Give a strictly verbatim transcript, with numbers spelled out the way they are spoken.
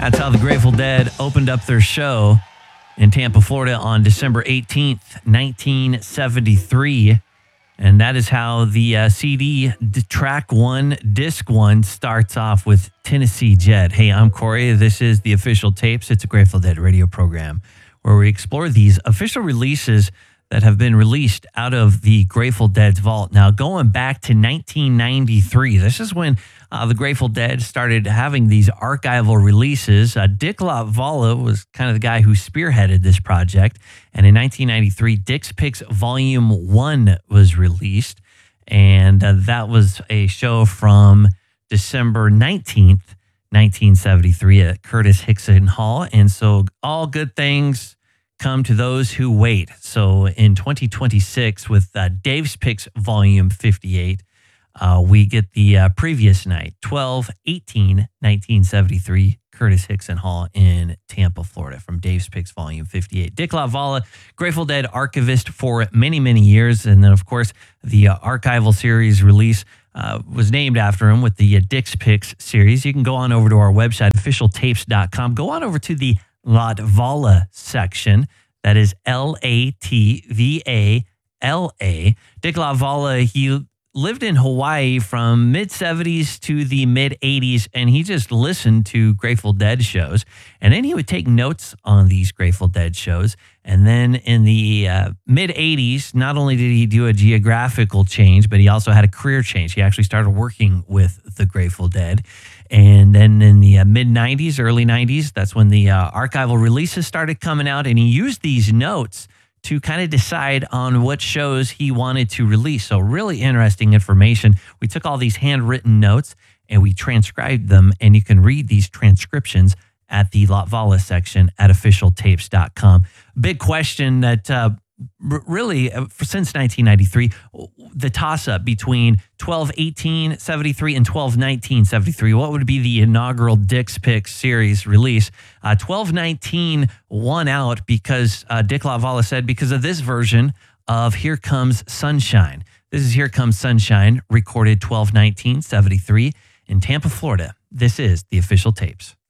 That's how the Grateful Dead opened up their show in Tampa, Florida on December eighteenth, nineteen seventy-three. And that is how the uh, C D d- track one, disc one starts off with Tennessee Jet. Hey, I'm Corey. This is the Official Tapes. It's a Grateful Dead radio program where we explore these official releases that have been released out of the Grateful Dead's vault. Now, going back to nineteen ninety-three, this is when uh, the Grateful Dead started having these archival releases. Uh, Dick LaValla was kind of the guy who spearheaded this project. And in nineteen ninety-three, Dick's Picks Volume one was released. And uh, that was a show from December nineteenth, nineteen seventy-three at Curtis Hickson Hall. And so all good things come to those who wait. So in twenty twenty-six, with uh, Dave's Picks Volume fifty-eight, uh, we get the uh, previous night, twelve eighteen nineteen seventy-three, Curtis Hickson Hall in Tampa, Florida, from Dave's Picks Volume fifty-eight. Dick LaValla, Grateful Dead archivist for many, many years. And then, of course, the uh, archival series release uh, was named after him with the uh, Dick's Picks series. You can go on over to our website, official tapes dot com. Go on over to the LaValla section. That is L A T V A L A. Dick LaValla, he lived in Hawaii from mid seventies to the mid eighties, and he just listened to Grateful Dead shows. And then he would take notes on these Grateful Dead shows. And then in the uh, mid eighties, not only did he do a geographical change, but he also had a career change. He actually started working with the Grateful Dead. And then in the uh, mid nineties, early nineties, that's when the uh, archival releases started coming out. And he used these notes to kind of decide on what shows he wanted to release. So really interesting information. We took all these handwritten notes and we transcribed them. And you can read these transcriptions at the LaValla section at official tapes dot com. Big question that uh, r- really, uh, since nineteen ninety-three, the toss-up between twelve eighteen seventy-three and twelve nineteen seventy-three. What would be the inaugural Dick's Picks series release? Uh, twelve nineteen won out because uh, Dick LaValla said because of this version of Here Comes Sunshine. This is Here Comes Sunshine, recorded twelve nineteen seventy-three in Tampa, Florida. This is the Official Tapes.